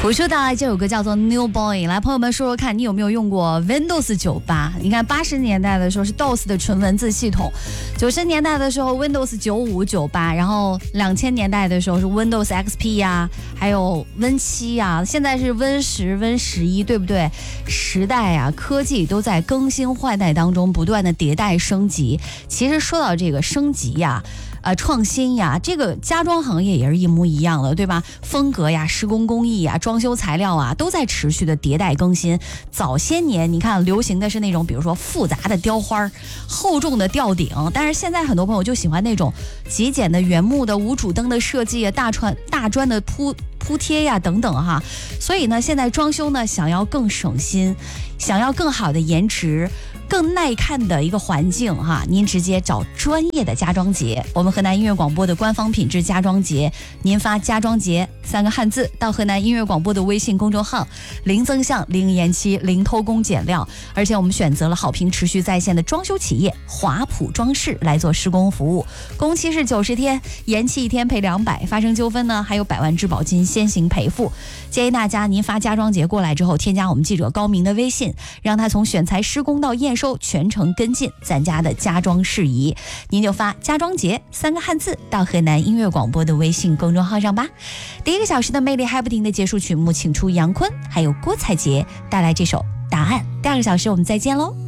我说到这首歌叫做 New Boy， 来朋友们说说看，你有没有用过 Windows 98？你看80年代的时候是 DOS 的纯文字系统，90年代的时候 Windows 95、98，然后2000年代的时候是 Windows XP 呀，还有 Win7呀，现在是 Win10、Win11，对不对？时代啊，科技都在更新换代当中不断的迭代升级。其实说到这个升级呀，创新呀，这个家装行业也是一模一样的，对吧？风格呀、施工工艺呀、装修材料啊，都在持续的迭代更新。早些年你看流行的是那种比如说复杂的雕花、厚重的吊顶，但是现在很多朋友就喜欢那种极简的原木的无主灯的设计，大砖的铺贴呀等等哈。所以呢，现在装修呢想要更省心，想要更好的颜值，更耐看的一个环境哈，您直接找专业的家装节。我们河南音乐广播的官方品质家装节，您发家装节3个汉字到河南音乐广播的微信公众号，零增项、零延期、零偷工减料，而且我们选择了好评持续在线的装修企业华普装饰来做施工服务，工期是90天，延期1天赔200，发生纠纷呢还有100万质保金先行赔付。建议大家您发家装节过来之后，添加我们记者高明的微信，让他从选材施工到验收全程跟进咱家的家装事宜。您就发家装节3个汉字到河南音乐广播的微信公众号上吧。第1个小时的魅力还不停的结束曲目，请出杨坤还有郭采洁带来这首答案。第2个小时我们再见喽。